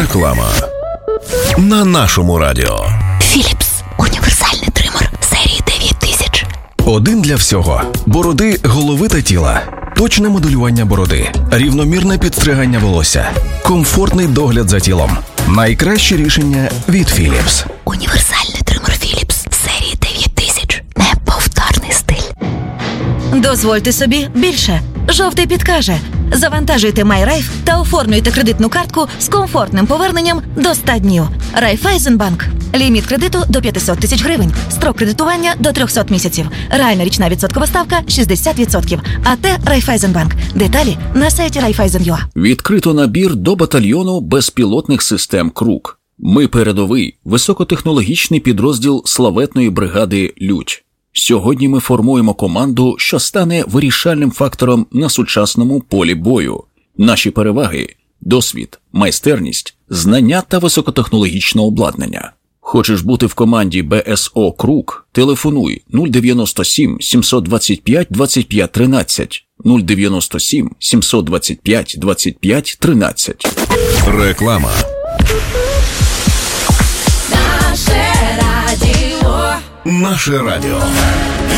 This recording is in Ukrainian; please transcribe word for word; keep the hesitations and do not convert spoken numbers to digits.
Реклама на нашому радіо. Philips. Універсальний тример серії дев'ять тисяч. Один для всього. Бороди, голови та тіла. Точне моделювання бороди. Рівномірне підстригання волосся. Комфортний догляд за тілом. Найкраще рішення від Philips. Універсальний тример Philips серії дев'ять тисяч. Неповторний стиль. Дозвольте собі більше. Жовтий підкаже. Завантажуйте MyRaiff та оформлюйте кредитну картку з комфортним поверненням до ста днів. Райфайзенбанк. Ліміт кредиту до п'ятсот тисяч гривень. Строк кредитування до триста місяців. Реальна річна відсоткова ставка шістдесят відсотків. АТ Райфайзенбанк. Деталі на сайті Райфайзен.ua. Відкрито набір до батальйону безпілотних систем «Крук». Ми передовий, високотехнологічний підрозділ славетної бригади «Людь». Сьогодні ми формуємо команду, що стане вирішальним фактором на сучасному полі бою. Наші переваги – досвід, майстерність, знання та високотехнологічне обладнання. Хочеш бути в команді Б С О «Крук»? Телефонуй нуль дев'яносто сім сімсот двадцять п'ять двадцять п'ять тринадцять, нуль дев'яносто сім сімсот двадцять п'ять двадцять п'ять тринадцять. Реклама. Наше радіо. Наше радіо.